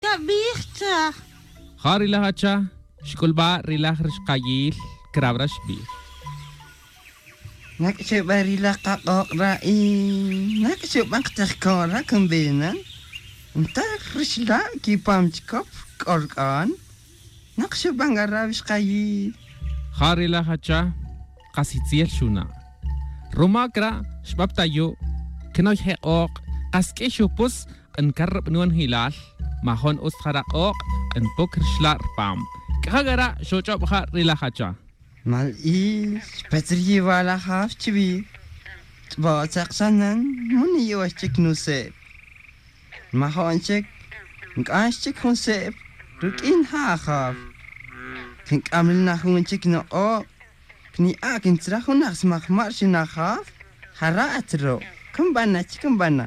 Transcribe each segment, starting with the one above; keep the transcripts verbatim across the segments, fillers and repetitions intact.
la bichta. Harila hacha, shkulba rilah rishkayil, krabra shbir. Nak coba rila kakok rai. Nak coba ketekora kembenan. Entah risla kipam cikop korkan. Nak coba ngarawish kayi. Harila hacha, kasitiel shuna. Rumakra shbab tayo, kenoy heok, kaske shupus en karab nuan hilal, mahon ustkara ok en pokr shlar pam. Kagara shochop ha rila hacha. Mal i petri wala haf chwi. Ba saksanan muni was chik no se. Mahon chik, ngas chik hon se. Ruk in ha haf. Kink amil na hun chik no o. Kni akin tra hun nas mak marshi na haf. Hara atro. Kembana chik kembana.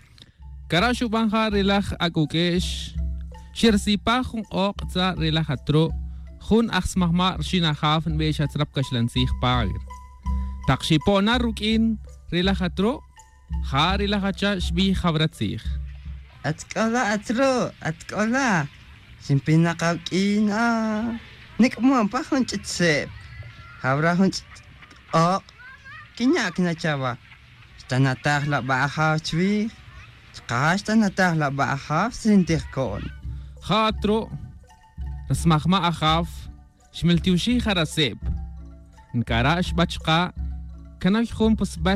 Kara shubang ha rila akukesh. Shirsipa hun ok za rila hatro. Hun aks mahma rshina hafen be shatrap kashlan sich pagir. Takshipo na rukin rila hatro. Ha rila hacha shbi khabrat sich. Atkala atro, atkala. Simpina kina. Nik mo pa hun chitsep. Habra hun ok. Kinya kina chawa. Stanatah la ba haf chwi. Skasta natah la ba haf sintik kon. Hatro. Rasmahma akhaf, shmiltiushi kharaseb. Nkarash bachqa, kanay khum pusbal,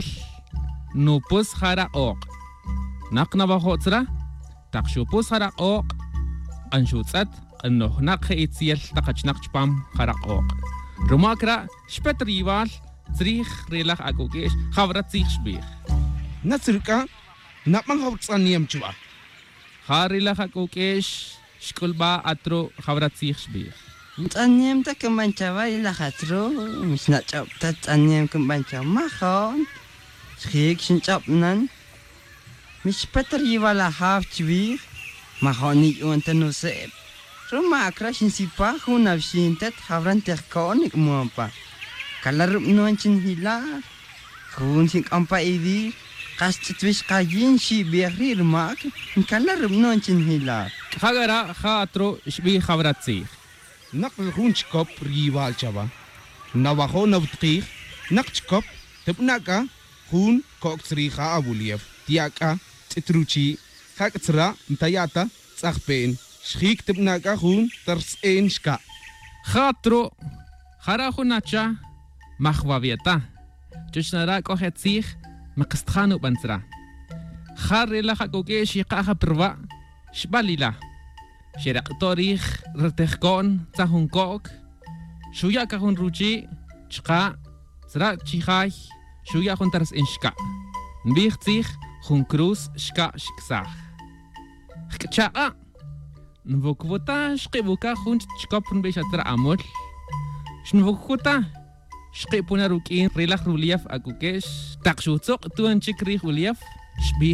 nupus khara ok. Nakna bahotsra, takshupus khara ok, anshutsat, annohnak khaitsiel takachnak chpam khara ok. Rumakra, shpetrival, zrich relach agogesh, khavrat sich shbir. Nasruka, napmang hawtsan niyam chua. Kharilach agogesh, Shkulba atro khabrat sich shbir. Tanyem ta kemancawa ila khatro, misna chop ta tanyem kemancawa mahon. Schik shin chop nan. Mis patri wala haf chwi, mahoni untanu sep. Ruma krashin sipa hunav shin tat khabran terkonik muampa. Kalarup nuanchin hila. Hun sing ampa idi. Kas twis kayin shi biakhir mak, kalarup nuanchin hila. Kagara khatro shbi khabrat sich. Nakl hunchkop rival chaba. Nawaho navtkih, nakchkop, tepnaka, hun koksriha abuliev. Tiaka, titruchi, kaktra, mtayata, tsachpen. Schik tepnaka hun ters een ska. Khatro kharahunacha mahwavieta. Tushnara kohet sich makstkhanu bansra. Kharila khakokeshi qaha perwa. Shbalila. Shirak torih rtehkon tahun kok. Shuya kahun ruchi chqa zra chihai shuya hun tars inshka. Nbich sich hun krus shka shiksach. Cha'a nvokvota shqibuka hun chkopun beshatra amol. Shnvokvota shqipuna rukin rilach ruliaf akukesh. Takshutzok tuan chikrih uliaf. Shbi